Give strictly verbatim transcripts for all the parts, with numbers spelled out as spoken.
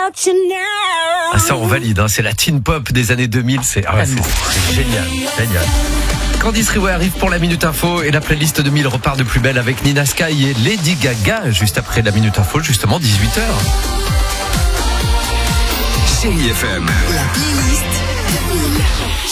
Ah, ça on valide, hein. C'est la teen pop des années deux mille, c'est, ah ouais, c'est, c'est génial, génial. Candice Riouet arrive pour la Minute Info et la playlist deux mille repart de plus belle avec Nina Sky et Lady Gaga juste après la Minute Info, justement dix-huit heures. Chérie F M. La playlist deux mille.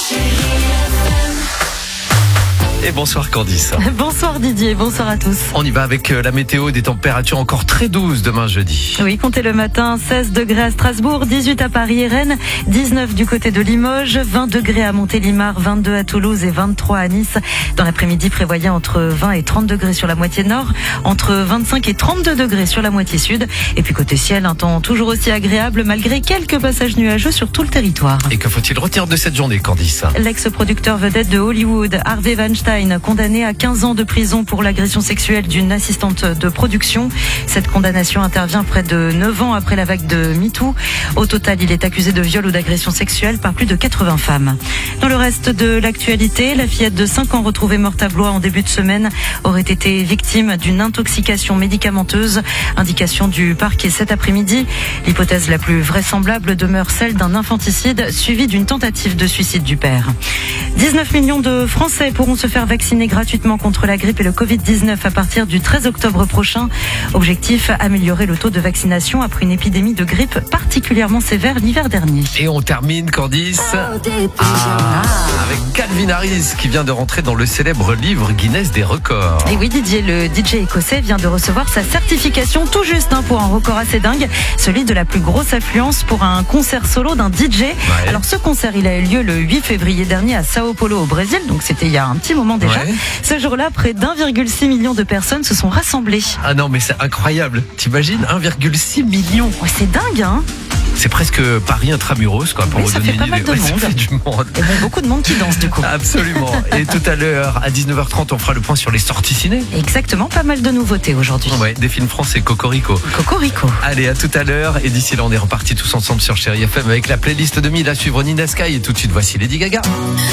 Et bonsoir Candice. Bonsoir Didier, bonsoir à tous. On y va avec la météo, des températures encore très douces demain jeudi. Oui, comptez le matin, seize degrés à Strasbourg, dix-huit à Paris et Rennes, dix-neuf du côté de Limoges, vingt degrés à Montélimar, vingt-deux à Toulouse et vingt-trois à Nice. Dans l'après-midi, prévoyez entre vingt et trente degrés sur la moitié nord, entre vingt-cinq et trente-deux degrés sur la moitié sud. Et puis côté ciel, un temps toujours aussi agréable malgré quelques passages nuageux sur tout le territoire. Et que faut-il retenir de cette journée, Candice? L'ex-producteur vedette de Hollywood, Harvey Weinstein, condamné à quinze ans de prison pour l'agression sexuelle d'une assistante de production. Cette condamnation intervient près de neuf ans après la vague de MeToo. Au total, il est accusé de viol ou d'agression sexuelle par plus de quatre-vingts femmes. Dans le reste de l'actualité, la fillette de cinq ans retrouvée morte à Blois en début de semaine aurait été victime d'une intoxication médicamenteuse. Indication du parquet cet après-midi. L'hypothèse la plus vraisemblable demeure celle d'un infanticide suivi d'une tentative de suicide du père. dix-neuf millions de Français pourront se faire vacciner gratuitement contre la grippe et le covid dix-neuf à partir du treize octobre prochain. Objectif, améliorer le taux de vaccination après une épidémie de grippe particulièrement sévère l'hiver dernier. Et on termine, Candice, ah, avec Calvin Harris qui vient de rentrer dans le célèbre livre Guinness des records. Et oui, Didier, le D J écossais vient de recevoir sa certification tout juste hein, pour un record assez dingue, celui de la plus grosse affluence pour un concert solo d'un D J. Ouais. Alors ce concert, il a eu lieu le huit février dernier à Sao Paulo au Brésil, donc c'était il y a un petit moment déjà. Ouais. Ce jour-là, près d'un virgule six million de personnes se sont rassemblées. Ah non, mais c'est incroyable. T'imagines, un virgule six million. Ouais, c'est dingue, hein. C'est presque Paris intramuros, quoi, pour oui, vous donner une idée. Ouais, ça fait du monde. Et bon, beaucoup de monde qui danse, du coup. Absolument. Et tout à l'heure, à dix-neuf heures trente, on fera le point sur les sorties ciné. Exactement, pas mal de nouveautés aujourd'hui. Ouais, des films français, Cocorico. Cocorico. Allez, à tout à l'heure. Et d'ici là, on est repartis tous ensemble sur Chérie F M avec la playlist deux mille à suivre Nina Sky. Et tout de suite, voici Lady Gaga.